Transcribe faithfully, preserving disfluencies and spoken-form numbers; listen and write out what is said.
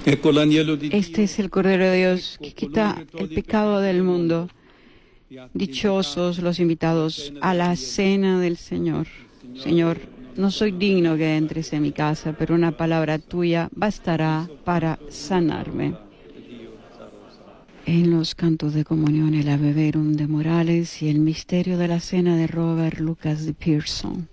Este es el Cordero de Dios que quita el pecado del mundo. Dichosos los invitados a la cena del Señor. Señor, no soy digno que entres en mi casa, pero una palabra tuya bastará para sanarme. En los cantos de comunión, el Ave Verum de Morales y el misterio de la cena de Robert Lucas de Pearson.